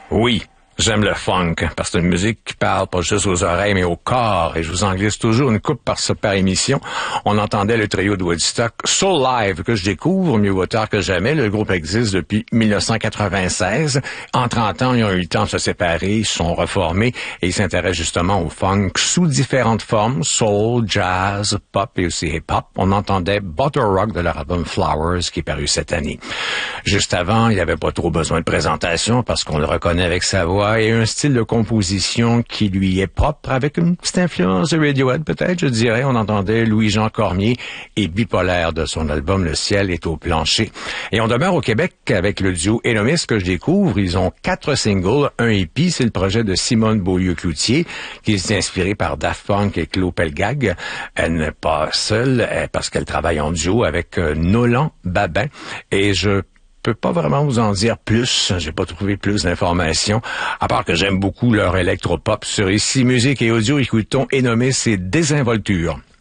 Oui, j'aime le funk, parce que c'est une musique qui parle pas juste aux oreilles, mais au corps, et je vous en glisse toujours une coupe par émission. On entendait le trio de Woodstock, Soul Live, que je découvre, mieux vaut tard que jamais. Le groupe existe depuis 1996. En 30 ans, ils ont eu le temps de se séparer, ils se sont reformés, et ils s'intéressent justement au funk sous différentes formes, soul, jazz, pop et aussi hip-hop. On entendait Butter Rock de leur album Flowers, qui est paru cette année. Juste avant, il n'y avait pas trop besoin de présentation, parce qu'on le reconnaît avec sa voix, et un style de composition qui lui est propre, avec une petite influence de Radiohead peut-être, je dirais. On entendait Louis-Jean Cormier et Bipolaire de son album Le ciel est au plancher. Et on demeure au Québec avec le duo Enomis que je découvre. Ils ont 4 singles, un EP, c'est le projet de Simone Beaulieu-Cloutier, qui est inspiré par Daft Punk et Claude Pelgag. Elle n'est pas seule, parce qu'elle travaille en duo avec Nolan Babin. Et je peux pas vraiment vous en dire plus. J'ai pas trouvé plus d'informations. À part que j'aime beaucoup leur électropop sur Ici Musique et Audio. Écoutons Enomis et Désinvolture.